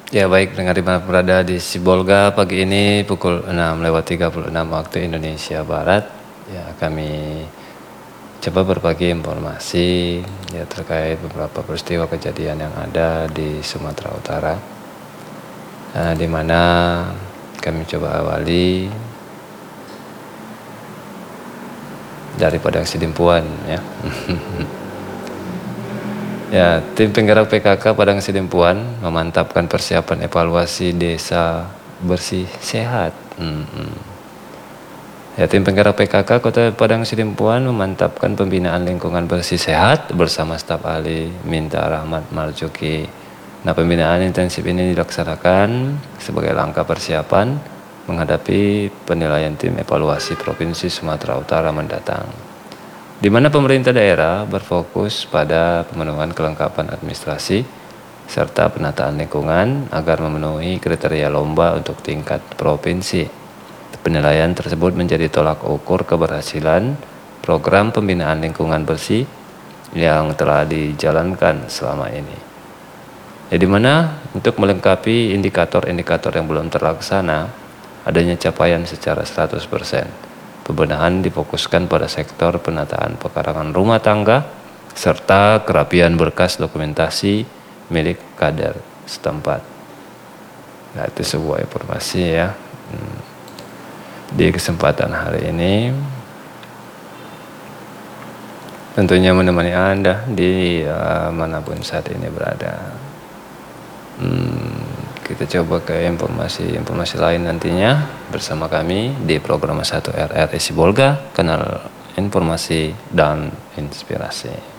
Ya baik, dengar dimana berada di Sibolga pagi ini pukul 6:36 waktu Indonesia Barat. Ya, kami coba berbagi informasi ya terkait beberapa peristiwa kejadian yang ada di Sumatera Utara, di mana kami coba awali dari Padang Sidimpuan ya. Ya, tim penggerak PKK Padang Sidimpuan memantapkan persiapan evaluasi desa bersih sehat. Ya, tim penggerak PKK Kota Padang Sidimpuan memantapkan pembinaan lingkungan bersih sehat bersama staf ahli Minta Rahmat Marzuki. Nah, pembinaan intensif ini dilaksanakan sebagai langkah persiapan menghadapi penilaian tim evaluasi Provinsi Sumatera Utara mendatang, di mana pemerintah daerah berfokus pada pemenuhan kelengkapan administrasi serta penataan lingkungan agar memenuhi kriteria lomba untuk tingkat provinsi. Penilaian tersebut menjadi tolak ukur keberhasilan program pembinaan lingkungan bersih yang telah dijalankan selama ini. Ya, di mana untuk melengkapi indikator-indikator yang belum terlaksana, adanya capaian secara 100%. Pembenahan difokuskan pada sektor penataan pekarangan rumah tangga serta kerapian berkas dokumentasi milik kader setempat. Nah, itu sebuah informasi ya. Di kesempatan hari ini tentunya menemani Anda di manapun saat ini berada. Kita coba ke informasi lain nantinya bersama kami di program 1 RRI Sibolga, kanal informasi dan inspirasi.